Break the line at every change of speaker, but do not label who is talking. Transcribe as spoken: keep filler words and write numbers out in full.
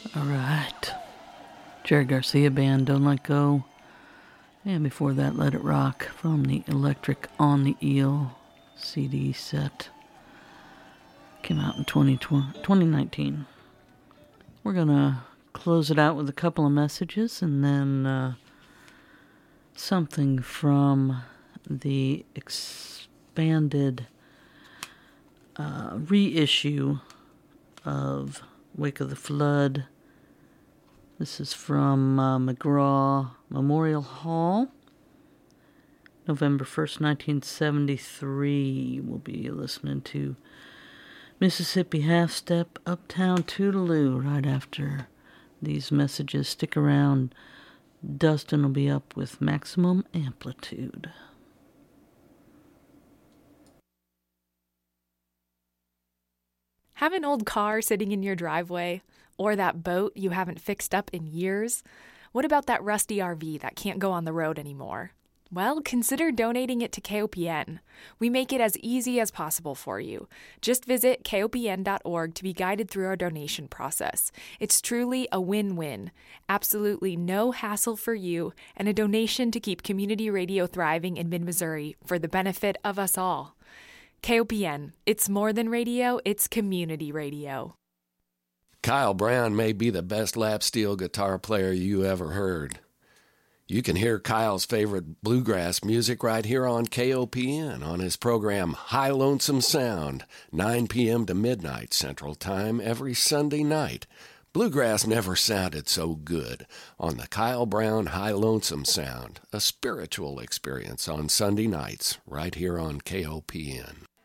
All right. Jerry Garcia Band, Don't Let Go. And before that, Let It Rock from the Electric on the Eel C D set. Came out in twenty nineteen. We're going to close it out with a couple of messages and then uh, something from the expanded uh, reissue of Wake of the Flood. This is from uh, McGraw Memorial Hall, November first, nineteen seventy-three. We'll be listening to Mississippi Half Step, Uptown Toodaloo, right after these messages. Stick around. Dustin will be up with Maximum Amplitude.
Have an old car sitting in your driveway? Or that boat you haven't fixed up in years? What about that rusty R V that can't go on the road anymore? Well, consider donating it to K O P N. We make it as easy as possible for you. Just visit K O P N dot org to be guided through our donation process. It's truly a win-win. Absolutely no hassle for you, and a donation to keep community radio thriving in mid-Missouri for the benefit of us all. K O P N. It's more than radio, it's community radio.
Kyle Brown may be the best lap steel guitar player you ever heard. You can hear Kyle's favorite bluegrass music right here on K O P N on his program High Lonesome Sound, nine p.m. to midnight Central Time every Sunday night. Bluegrass never sounded so good on the Kyle Brown High Lonesome Sound, a spiritual experience on Sunday nights right here on K O P N.